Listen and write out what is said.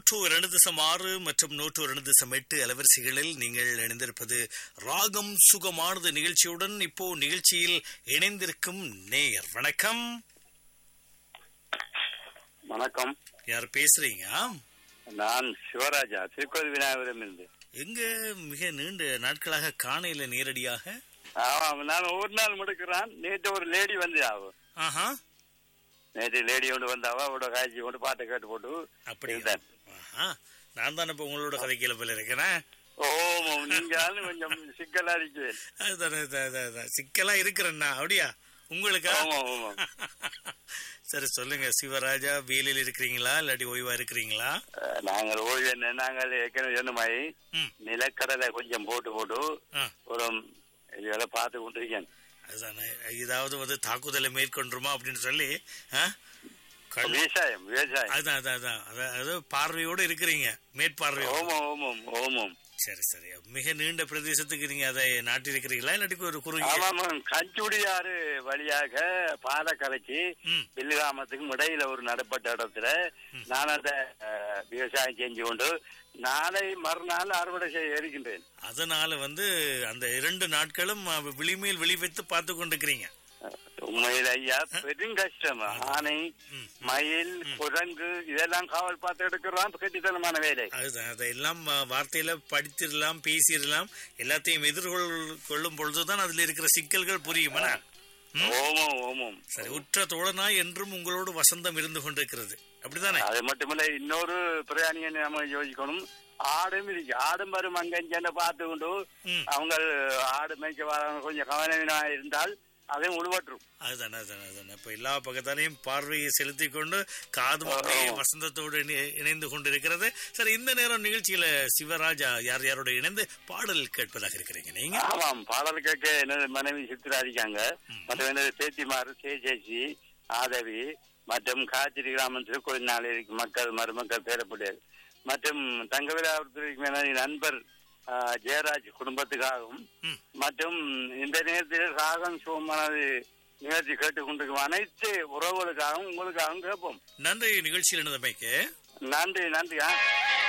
102.6 மற்றும் 102.8 அலைவரிசைகளில் நீங்கள் இணைந்திருப்பது ராகம் சுகமானது நிகழ்ச்சியுடன். இப்போ நிகழ்ச்சியில் இணைந்திருக்கும் நேயர் வணக்கம். வணக்கம். யார் பேசுறீங்க? நான் சிவராஜா, திருக்கோவில் விநாயகரம் இருந்து. எங்க மிக நீண்ட நாட்களாக காணையில நேரடியாக. நான் ஒவ்வொரு நாள் முடுக்கிறான். நேற்று ஒரு லேடி வந்து ஆகும். ஆஹா, நேற்று லேடி கொண்டு வந்தாவா, அவரோட காய்ச்சி கொண்டு பாட்டை கேட்டு போட்டு அப்படிதான். நான் தானே இப்ப உங்களோட கதைக்கில போல இருக்கிறேன். ஓ, நீங்க கொஞ்சம் சிக்கலா இருக்கு. அதுதான் சிக்கலா இருக்கிறேன்னா அப்படியா உங்களுக்கு? சரி சொல்லுங்க சிவராஜா, வேலையில் இருக்கிறீங்களா இல்லாட்டி ஓய்வா இருக்கிறீங்களா? நாங்கள் ஓய்வு என்ன, நாங்கள் ஏற்கனவே சொன்ன மாதிரி நிலக்கடலை கொஞ்சம் போட்டு ஒரு இதெல்லாம் பார்த்து கொண்டிருக்கேன். அதுதானே, ஏதாவது வந்து தாக்குதலை மேற்கொண்டுருமா அப்படின்னு சொல்லி விவசாயம். அதான் அதாவது பார்வையோடு இருக்கிறீங்க, மேற்பார்வையோடு. சரி சரி. மிக நீண்ட பிரதேசத்துக்கு நீங்க அதை நாட்டிருக்கிறீங்களா இல்லாட்டி ஒரு குறுகிய? கஞ்சுடியாறு வழியாக பாலக்கரைக்கு வில்லுகாமத்துக்கும் இடையில ஒரு நடுப்பட்ட இடத்துல நான் அந்த விவசாயம் செஞ்சு கொண்டு நாளை மறுநாள் அறுவடை செய்ய இருக்கின்றேன். அதனால வந்து அந்த 2 நாட்களும் விளிமேல் விழி வைத்து பார்த்து கொண்டிருக்கிறீங்க. உண்மையில் ஐயா பெரும் கஷ்டம். ஆனை, மயில், குரங்கு இதெல்லாம் காவல் பார்த்து எடுக்கிறோம். கட்டித்தனமான வேலை. அதெல்லாம் வார்த்தையில படித்திடலாம், பேசிடலாம். எல்லாத்தையும் எதிர்கொள்ளும் பொழுதுதான் அதுல இருக்கிற சிக்கல்கள் புரியும். சரி, உற்ற தோழனாய் என்றும் உங்களோடு வசந்தம் இருந்து கொண்டிருக்கிறது, அப்படித்தானே? அது மட்டுமல்ல, இன்னொரு பிரயாணியை நம்ம யோசிக்கணும். ஆடும் இருக்கு. ஆடும் வரும் அங்க பார்த்து கொண்டு அவங்க ஆடு மேய்க்க வர கொஞ்சம் கவனமா இருந்தால் அதையும் உருவாற்றும். அதுதானே. இப்ப எல்லா பக்கத்தாலையும் பார்வையை செலுத்தி கொண்டு காது வசந்தத்தோடு இணைந்து கொண்டிருக்கிறது. சரி, இந்த நேரம் நிகழ்ச்சியில சிவராஜா யார் யாரோட இணைந்து பாடல் கேட்பதாக இருக்கிறீங்க நீங்க? ஆமாம், பாடல் கேட்க எனது மனைவி சித்திராதிக்காங்க. மற்றும் எனது பேத்திமார் சேஜேசி, ஆதவி மற்றும் காய்ச்சறி கிராமம் திருக்கோயில் நாளில் மக்கள், மருமக்கள், பேரப்படியார் மற்றும் தங்கவிழாவிற்கு நண்பர் ஜெயராஜ் குடும்பத்துக்காகவும் மற்றும் இந்த நேரத்தில் ராகம் சுகமானது நிகழ்ச்சி கேட்டுக்கொண்டிருக்கும் அனைத்து உறவுகளுக்காகவும் உங்களுக்காகவும் கேட்போம். நன்றி நிகழ்ச்சியில் இருந்தமைக்கு. நன்றி.